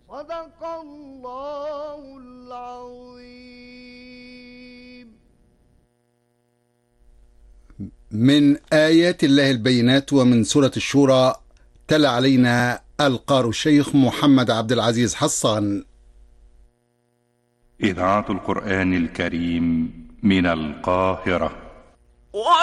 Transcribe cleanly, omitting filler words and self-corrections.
صدق الله العظيم. من آيات الله البينات ومن سورة الشورى تلا علينا القار الشيخ محمد عبد العزيز حصان. إذاعة القرآن الكريم من القاهرة.